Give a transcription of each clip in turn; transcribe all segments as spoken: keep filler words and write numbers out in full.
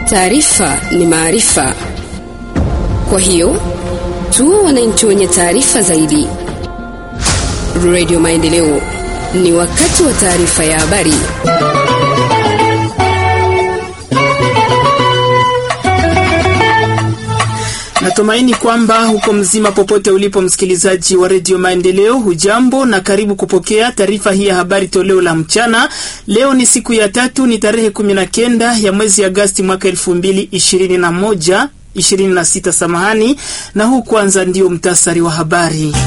Taarifa ni maarifa. Kwa hiyo, tuwe wananchi wenye taarifa zaidi. Radio Maendeleo, ni wakati wa taarifa ya habari. Natumaini kwamba huko mzima popote ulipo msikilizaji wa Radio Maendeleo, hujambo na karibu kupokea taarifa hii ya habari toleo la mchana. Leo ni siku ya tatu, ni tarehe kumi na kenda ya mwezi Agosti mwaka elfu mbili ishirini na moja, ishirini na sita samahani, na huu kwanza ndio mtasari wa habari.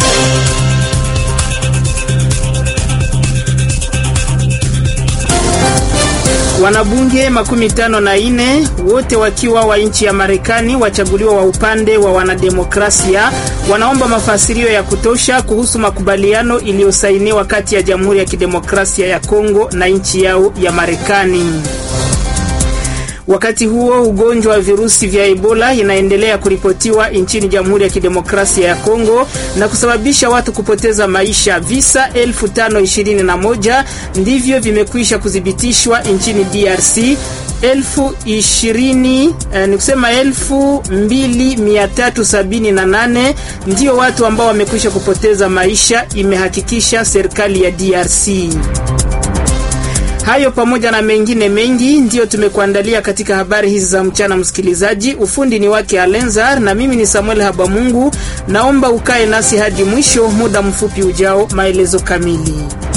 Wanabunge makumi tano na ine wote wakiwa wa nchi ya Marekani wachaguliwa wa upande wa wanademokrasia wanaomba mafasirio ya kutosha kuhusu makubaliano iliyosainiwa kati ya Jamhuri ya Kidemokrasia ya Kongo na nchi yao ya Marekani. Wakati huo ugonjwa wa virusi vya Ebola inaendelea kuripotiwa nchini Jamhuri ya Kidemokrasia ya Kongo na kusababisha watu kupoteza maisha. Visa elfu tano ishirini na moja ndivyo vimekwisha kudhibitishwa nchini D R C. Elfu ishirini, eh, ni kusema elfu mbili mia tatu sabini na nane ndio watu ambao wamekwisha kupoteza maisha, imehakikisha serikali ya D R C. Hayo pamoja na mengine mengi ndio tumekuandalia katika habari hizi za mchana msikilizaji. Ufundi ni wake Alenzar na mimi ni Samuel Habamungu. Naomba ukae nasi hadi mwisho, muda mfupi ujao maelezo kamili.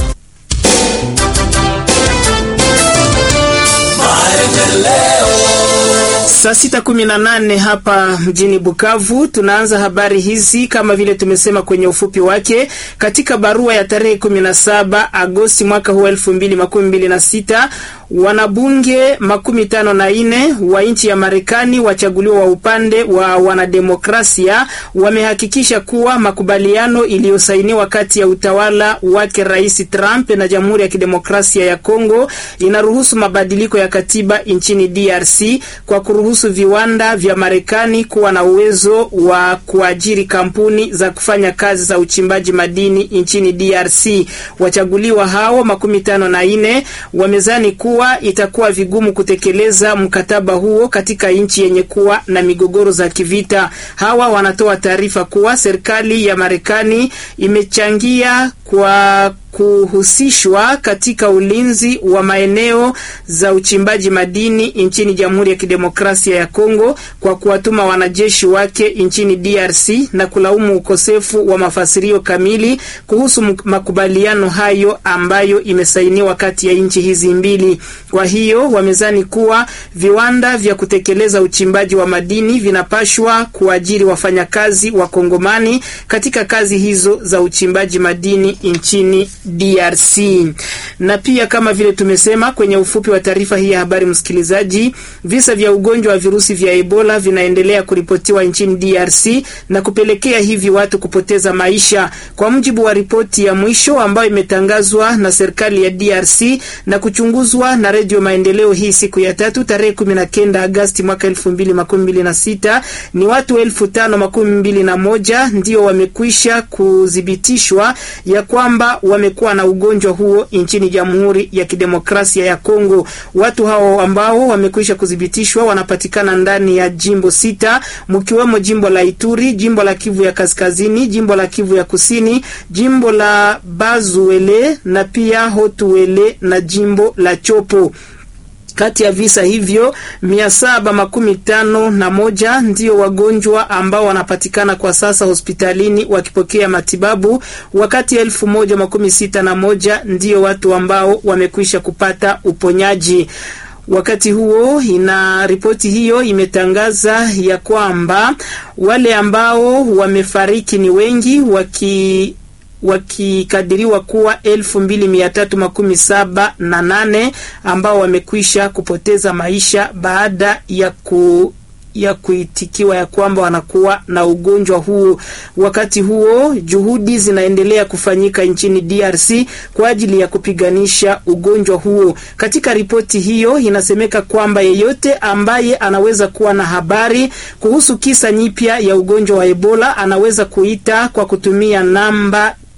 Saa sita kumi na nane hapa mjini Bukavu. Tunaanza habari hizi kama vile tumesema kwenye ufupi wake. Katika barua ya tarehe kumi na saba Agosti mwaka huu elfu mbili makumi mbili na sita, wanabunge makumi tano na ine wa nchi ya Marekani wachaguliwa wa upande wa wanademokrasia wamehakikisha kuwa makubaliano iliyosainiwa kati ya utawala wake Rais Trump na Jamhuri ya Kidemokrasia ya Kongo inaruhusu mabadiliko ya katiba nchini D R C kwa kuruhusu viwanda vya Marekani kuwa na uwezo wa kuajiri kampuni za kufanya kazi za uchimbaji madini nchini D R C. Wachaguliwa hao makumi tano na ine wamezani kuwa itakuwa vigumu kutekeleza mkataba huo katika nchi yenye kuwa na migogoro za kivita. Hawa wanatoa taarifa kuwa serikali ya Marekani imechangia kwa kuhusishwa katika ulinzi wa maeneo za uchimbaji madini nchini Jamhuri ya Kidemokrasia ya Kongo kwa kuwatuma wanajeshi wake nchini D R C na kulaumu ukosefu wa mafasirio kamili kuhusu makubaliano hayo ambayo imesainiwa kati ya nchi hizi mbili. Kwa hiyo wamezani kuwa viwanda vya kutekeleza uchimbaji wa madini vinapashwa kuajiri wafanyakazi wa Kongomani katika kazi hizo za uchimbaji madini nchini D R C. Na pia kama vile tumesema kwenye ufupi wa taarifa hii ya habari msikilizaji, visa vya ugonjwa wa virusi vya Ebola vinaendelea kuripotiwa nchini D R C na kupelekea hivi watu kupoteza maisha. Kwa mujibu wa ripoti ya mwisho ambayo imetangazwa na serikali ya D R C na kuchunguzwa na Radio Maendeleo hii siku ya tatu tarehe kumi na kenda Agosti mwaka elfu mbili makumi mbili na sita, ni watu elfu tano makumi mbili na moja ndio wamekwisha kudhibitishwa ya kwamba wamekuwa na ugonjwa huo nchini Jamhuri ya Kidemokrasia ya Kongo. Watu hao ambao wamekwisha kudhibitishwa wanapatikana ndani ya jimbo sita, mkiwemo jimbo la Ituri, jimbo la Kivu ya Kaskazini, jimbo la Kivu ya Kusini, jimbo la Bazuele na pia Hotuele na jimbo la Chopo. Kati ya visa hivyo mia saba makumi tano na moja ndio wagonjwa ambao wanapatikana kwa sasa hospitalini wakipokea matibabu, wakati elfu moja makumi sita na moja ndio watu ambao wamekwisha kupata uponyaji. Wakati huo ina ripoti hiyo imetangaza ya kwamba wale ambao wamefariki ni wengi, waki wakikadiriwa kuwa elfu mbili mia tatu makumi saba na nane ambao wamekwisha kupoteza maisha baada ya ku ya kuitikiwa ya kwamba wanakuwa na ugonjwa huu. Wakati huo juhudi zinaendelea kufanyika nchini D R C kwa ajili ya kupiganisha ugonjwa huo. Katika ripoti hiyo inasemeka kwamba yeyote ambaye anaweza kuwa na habari kuhusu kisa nyipya ya ugonjwa wa Ebola anaweza kuita kwa kutumia namba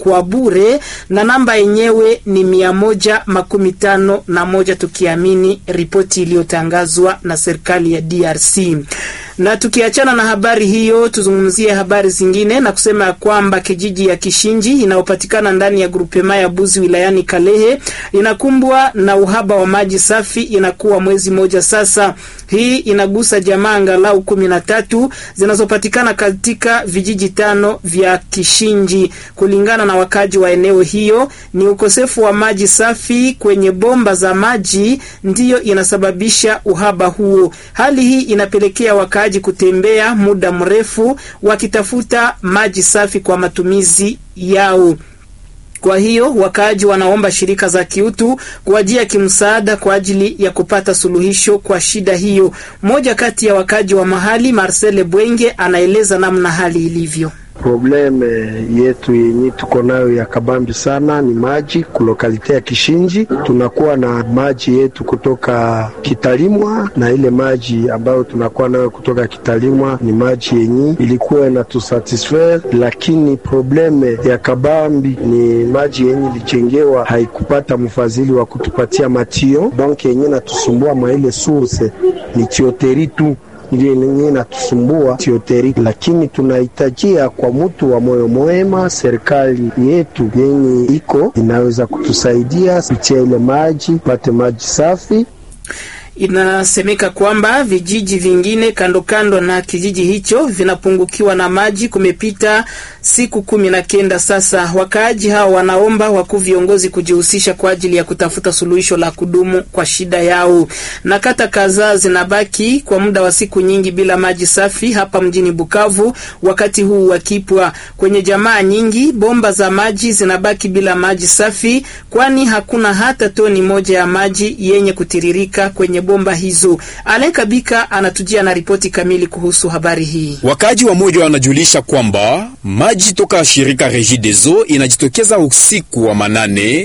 kwa bure, na namba yenyewe ni mia moja makumi tano na moja, tukiamini ripoti iliyotangazwa na serikali ya D R C. Na tukiachana na habari hiyo, tuzungumzie habari zingine na kusema kwamba kijiji ya Kishinji inayopatikana ndani ya grupema ya Buzi wilayani Kalehe inakumbwa na uhaba wa maji safi, inakuwa mwezi moja sasa. Hii inagusa jamaa angalau kumi na tatu zinazopatikana katika vijiji tano vya Kishinji. Kulingana na wakaji wa eneo hiyo, ni ukosefu wa maji safi kwenye bomba za maji ndiyo inasababisha uhaba huo. Hali hii inapelekea wakaji kutembea muda mrefu wakitafuta maji safi kwa matumizi yao. Kwa hiyo wakaaji wanaomba shirika za kiutu kuwajia kimsaada kwa ajili ya kupata suluhisho kwa shida hiyo. Moja kati ya wakaaji wa mahali, Marcel Bwenge, anaeleza namna hali ilivyo. Probleme yetu yenye tuko nayo ya kabambi sana ni maji. Kulokalite ya Kishinji tunakuwa na maji yetu kutoka Kitalimwa, na ile maji ambayo tunakuwa nayo kutoka Kitalimwa ni maji yenye ilikuwa na tusatisfaire, lakini probleme ya kabambi ni maji yenye ilijengewa haikupata mfadhili wa kutupatia matio, donc yenye natusumbua mwa ile source ni tioteri tu ndiye yenye natusumbua tioteri, lakini tunahitajia kwa mtu wa moyo mwema, serikali yetu yenye iko inaweza kutusaidia kupitia ile maji, pate maji safi. Inasemeka kwamba vijiji vingine kando kando na kijiji hicho vinapungukiwa na maji kumepita siku kumi na kenda sasa. Wakaaji hao wanaomba wakuu viongozi kujihusisha kwa ajili ya kutafuta suluhisho la kudumu kwa shida yao. Na kata kadhaa zinabaki kwa muda wa siku nyingi bila maji safi hapa mjini Bukavu wakati huu wakipwa. Kwenye jamaa nyingi bomba za maji zinabaki bila maji safi, kwani hakuna hata toni moja ya maji yenye kutiririka kwenye bomba hizo. Aleka Bika anatujia na ripoti kamili kuhusu habari hii. Wakaji wa moja wanajulisha kwamba maji toka shirika Regideso inajitokeza usiku wa manane